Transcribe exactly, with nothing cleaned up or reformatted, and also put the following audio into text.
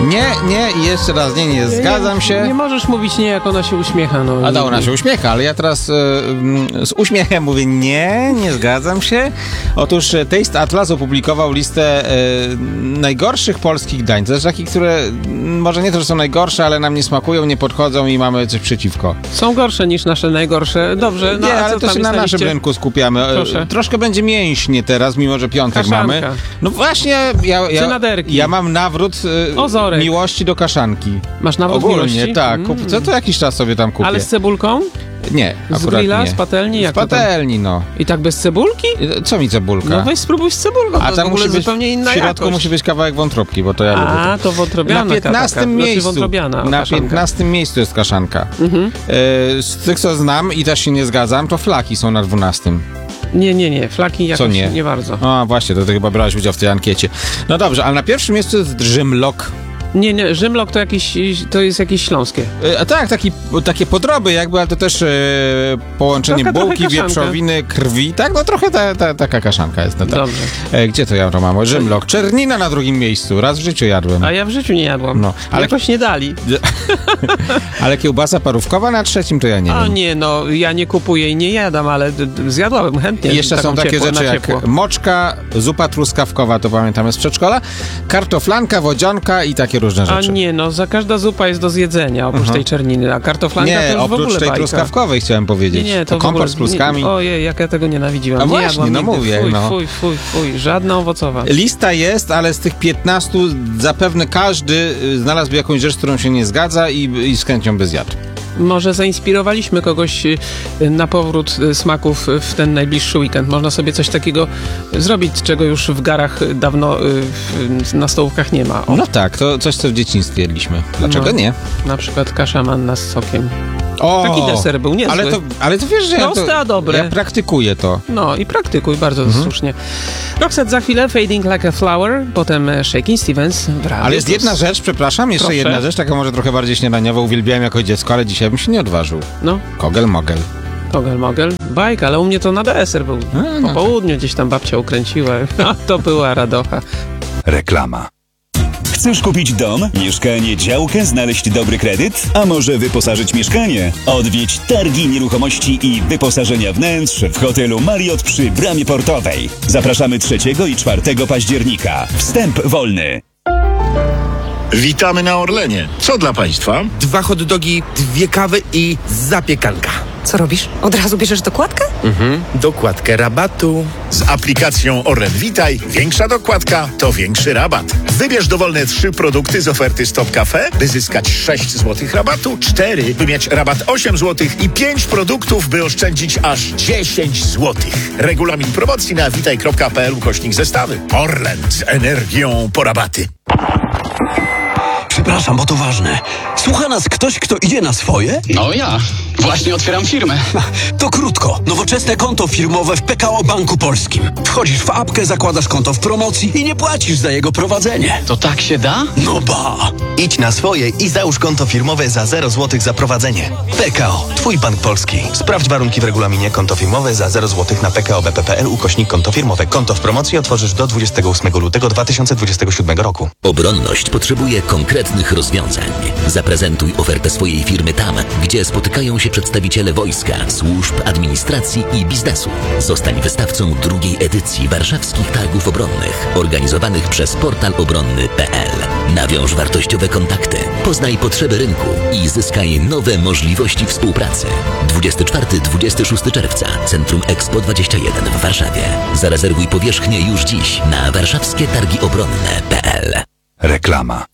Nie, nie i jeszcze raz nie, nie, zgadzam się. Nie, nie możesz mówić nie, jak ona się uśmiecha. No. A da, ona się uśmiecha, ale ja teraz y, y, z uśmiechem mówię nie, nie zgadzam się. Otóż Taste Atlas opublikował listę y, najgorszych polskich dań. To jest takich, które może nie to, że są najgorsze, ale nam nie smakują, nie podchodzą i mamy coś przeciwko. Są gorsze niż nasze najgorsze. Dobrze, no nie, a ale co to tam się na jest naszym liście? rynku skupiamy. Proszę. Troszkę będzie mięśnie teraz, mimo że piątek Kaszanka. mamy. No właśnie, ja, ja, Cynaderki. ja mam nawrót y, Ozorek. miłości do kaszanki. Masz nawrót Ogólnie, miłości? tak. Mm. Kup, co to jakiś czas sobie tam kupię. Ale z cebulką? Nie, Z akurat grilla? nie. Z patelni? Jak Z patelni, no. I tak bez cebulki? Co mi cebulka? No weź spróbuj z cebulką, A to tam w ogóle musi być, zupełnie inna w środku jakość. musi być kawałek wątróbki, bo to ja lubię. A, to wątrobiana Na piętnastym taka, miejscu, wątrobiana, na kaszanka. piętnastym miejscu jest kaszanka. Mhm. E, z tych, co znam i też się nie zgadzam, to flaki są na dwunastym. Nie, nie, nie, flaki jakoś Co nie? nie bardzo. A właśnie, to ty chyba brałeś udział w tej ankiecie. No dobrze, ale na pierwszym miejscu jest Rzymlok. Nie, nie, Rzymlok to, jakiś, to jest jakieś śląskie. E, a tak, taki, takie podroby jakby, ale to też e, połączenie Trochę, bułki, trochę kaszanka. wieprzowiny, krwi. Tak, no trochę ta, ta, taka kaszanka jest. No, tak. Dobrze. E, gdzie to ja to mam? Rzymlok. Czernina na drugim miejscu. Raz w życiu jadłem. A ja w życiu nie jadłam. No, No, ale- ale jakoś nie dali. Ale kiełbasa parówkowa na trzecim to ja nie A wiem. nie, no, ja nie kupuję i nie jadam, ale d- d- zjadłabym chętnie. I jeszcze taką są takie ciepło, rzeczy na jak ciepło. moczka, zupa truskawkowa, to pamiętamy z przedszkola, kartoflanka, wodzionka i takie różne A rzeczy. nie, no, za każda zupa jest do zjedzenia, oprócz tej czerniny, a kartoflanka to Nie, już w oprócz ogóle tej bajka. truskawkowej chciałem Nie, powiedzieć. nie, to w kompot ogóle, z kluskami. Nie, ojej, jak ja tego nienawidziłam. A nie właśnie, jadłam no nigdy. mówię, fuj, no. Fuj, fuj, fuj, żadna owocowa. Lista jest, ale z tych piętnastu zapewne każdy y, znalazłby jakąś rzecz, z którą się nie zgadza i, i z chęcią by zjadł. Może zainspirowaliśmy kogoś y, na powrót y, smaków w ten najbliższy weekend. Można sobie coś takiego zrobić, czego już w garach dawno y, w- na stołówkach nie ma. O, No tak, to coś, co w dzieciństwie jedliśmy. Dlaczego No. nie? na przykład kasza manna z sokiem. O, Taki deser był niezły. Ale to, ale to wiesz, że ja, Proste, to, a dobre. ja praktykuję to. No i praktykuj, bardzo Mhm. słusznie. Roxette za chwilę, Fading Like a Flower, potem e, Shakin' Stevens w Radio Ale jest Plus. jedna rzecz, przepraszam, jeszcze Proszę. jedna rzecz, taka może trochę bardziej śniadaniowa, uwielbiałem jako dziecko, ale dzisiaj bym się nie odważył. No, Kogel mogel. Kogel Mogel, bajka, ale u mnie to na deser był. A, no Po południu gdzieś tam babcia ukręciła, a to była radocha. Reklama. Chcesz kupić dom, mieszkanie, działkę, znaleźć dobry kredyt? A może wyposażyć mieszkanie? Odwiedź targi nieruchomości i wyposażenia wnętrz w hotelu Marriott przy Bramie Portowej. Zapraszamy trzeciego i czwartego października. Wstęp wolny. Witamy na Orlenie. Co dla Państwa? Dwa hot dogi, dwie kawy i zapiekanka. Co robisz? Od razu bierzesz dokładkę? Mhm. Dokładkę rabatu. Z aplikacją Orlen Witaj większa dokładka to większy rabat. Wybierz dowolne trzy produkty z oferty Stop Cafe, by zyskać sześć złotych rabatu, cztery, by mieć rabat osiem złotych i pięć produktów, by oszczędzić aż dziesięć złotych. Regulamin promocji na witaj kropka p l ukośnik zestawy. Orlen z energią po rabaty. Przepraszam, bo to ważne. Słucha nas ktoś, kto idzie na swoje? No ja. Właśnie otwieram firmę. To krótko. Nowoczesne konto firmowe w P K O Banku Polskim. Wchodzisz w apkę, zakładasz konto w promocji i nie płacisz za jego prowadzenie. To tak się da? No ba! Idź na swoje i załóż konto firmowe za zero złotych za prowadzenie. P K O. Twój bank polski. Sprawdź warunki w regulaminie. Konto firmowe za zero złotych na p k o b p kropka p l ukośnik konto firmowe. Konto w promocji otworzysz do dwudziestego ósmego lutego dwa tysiące dwudziestego siódmego roku. Obronność potrzebuje konkretnych rozwiązań. Zaprezentuj ofertę swojej firmy tam, gdzie spotykają się przedstawiciele wojska, służb, administracji i biznesu. Zostań wystawcą drugiej edycji warszawskich targów obronnych, organizowanych przez portal obronny kropka p l. Nawiąż wartościowe kontakty, poznaj potrzeby rynku i zyskaj nowe możliwości współpracy. dwudziestego czwartego do dwudziestego szóstego czerwca, Centrum Expo dwadzieścia jeden w Warszawie. Zarezerwuj powierzchnię już dziś na warszawskie targi obronne kropka p l. Reklama.